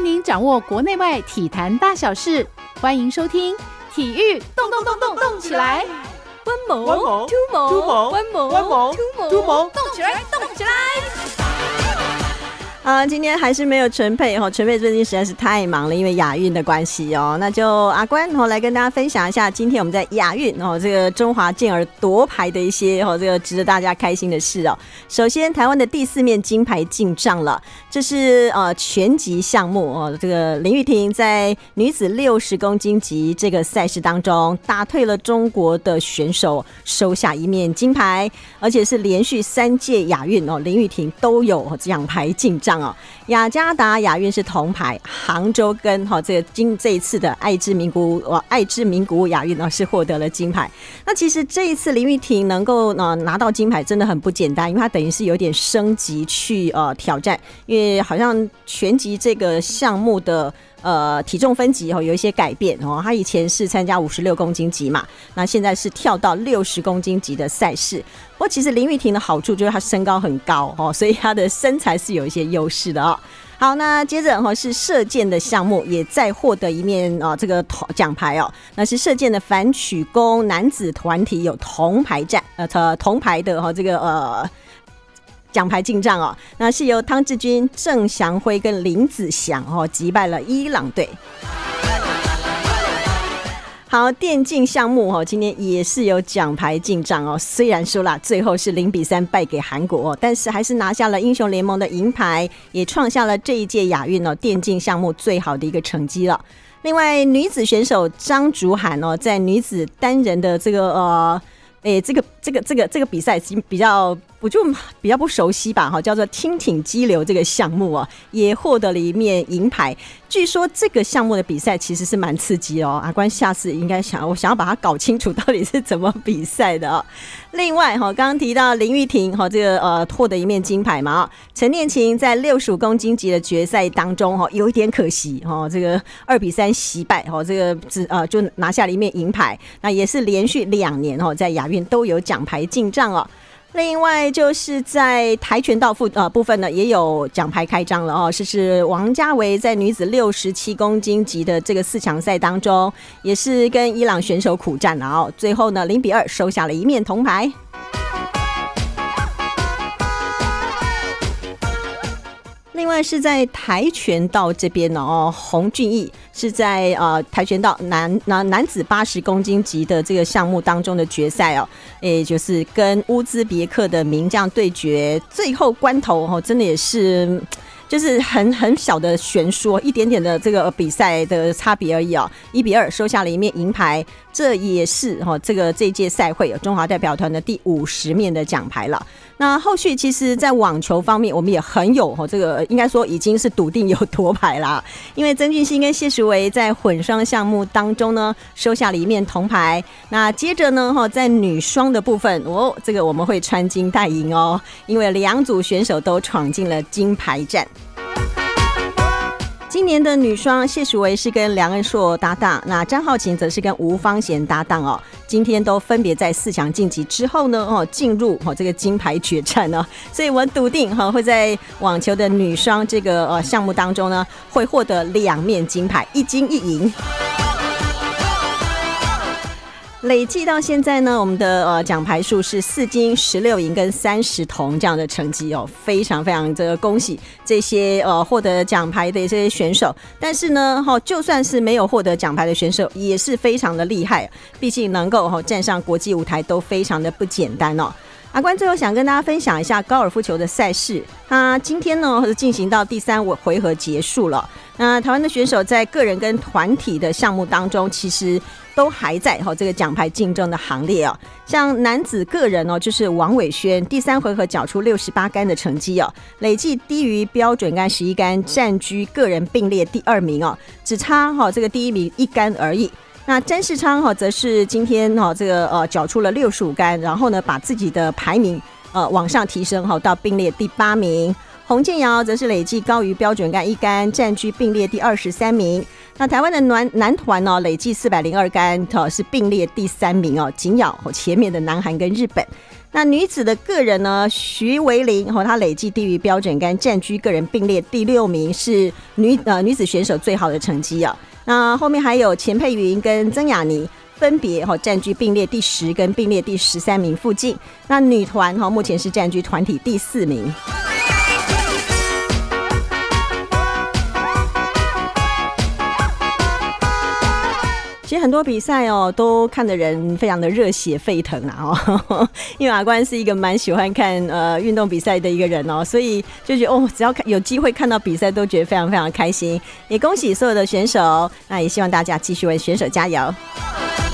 您掌握国内外体坛大小事，欢迎收听《体育动动动动动起来》。One more, two more, one more, two more， 动起来，动起来！ 今天还是没有纯佩纯佩最近实在是太忙了，因为亚运的关系那就阿关来跟大家分享一下今天我们在亚运这个中华健儿夺牌的一些这个值得大家开心的事首先台湾的第4面金牌进账了，这是拳击项目这个林玉婷在女子60公斤级这个赛事当中打退了中国的选手，收下1面金牌，而且是连续3届亚运林玉婷都有奖牌进账雅加达亚运是铜牌，杭州跟这一次的爱知名古屋亚运是获得了金牌。那其实这一次林玉婷能够拿到金牌真的很不简单，因为她等于是有点升级去挑战，因为好像拳击这个项目的体重分级有一些改变他以前是参加56公斤级嘛，那现在是跳到60公斤级的赛事。不过其实林玉婷的好处就是她身高很高所以她的身材是有一些优势的好，那接着是射箭的项目，也再获得1面这个奖牌那是射箭的反曲弓男子团体有铜牌的这个奖牌进账那是由汤志军、郑祥辉跟林子祥击败了伊朗队。好，电竞项目今天也是有奖牌进账虽然说啦最后是0-3败给韩国但是还是拿下了英雄联盟的银牌，也创下了这一届亚运电竞项目最好的一个成绩了。另外女子选手张竹涵在女子单人的这个这个比赛我就比较不熟悉吧叫做轻艇激流这个项目也获得了1面银牌。据说这个项目的比赛其实是蛮刺激阿关下次应该我想要把它搞清楚到底是怎么比赛的另外刚刚提到林玉婷这个获得1面金牌嘛陈念琴在65公斤级的决赛当中有一点可惜这个2-3惜败这个就拿下了1面银牌，那也是连续2年在亚运都有奖牌进账另外就是在跆拳道部分呢，也有奖牌开张了是王家维在女子67公斤级的这个4强赛当中，也是跟伊朗选手苦战了最后呢0-2收下了1面铜牌。另外是在跆拳道这边洪俊毅是在跆拳道男子80公斤级的这个项目当中的决赛也就是跟乌兹别克的名将对决，最后关头真的也是就是很小的悬殊，一点点的这个比赛的差别而已1-2收下了1面银牌，这也是这一届赛会中华代表团的第50面的奖牌了。那后续其实在网球方面我们也很有这个应该说已经是笃定有夺牌啦，因为曾俊欣跟谢淑薇在混双项目当中呢收下了1面铜牌。那接着呢在女双的部分这个我们会穿金戴银因为2组选手都闯进了金牌战。今年的女双谢淑薇是跟梁恩硕搭档，那张浩晴则是跟吴芳贤搭档今天都分别在4强晋级之后呢进入这个金牌决战所以我笃定会在网球的女双这个项目当中呢会获得2面金牌，1金1银。累计到现在呢，我们的奖牌数是4金16银跟30铜这样的成绩非常非常的恭喜这些获得奖牌的这些选手。但是呢就算是没有获得奖牌的选手也是非常的厉害，毕竟能够站上国际舞台都非常的不简单阿关最后想跟大家分享一下高尔夫球的赛事，它今天呢进行到第3回合结束了。那台湾的选手在个人跟团体的项目当中其实都还在这个奖牌竞争的行列像男子个人就是王伟轩第3回合缴出68杆的成绩累计低于标准杆11杆，占据个人并列第2名只差这个第1名1杆而已。那詹世昌则是今天这个缴出了65杆，然后呢把自己的排名往上提升到并列第8名。洪建尧则是累计高于标准杆1杆，占据并列第23名。那台湾的男团累计402杆是并列第3名紧咬前面的南韩跟日本。 那女子的个人呢，徐维玲她累计低于标准杆占据个人并列第6名，是女子选手最好的成绩啊。那后面还有钱佩云跟曾雅妮分别占据并列第10跟并列第13名附近。那女团目前是占据团体第4名。其实很多比赛都看的人非常的热血沸腾啊因为阿关是一个蛮喜欢看运动比赛的一个人所以就觉得只要有机会看到比赛都觉得非常非常开心。也恭喜所有的选手，那也希望大家继续为选手加油。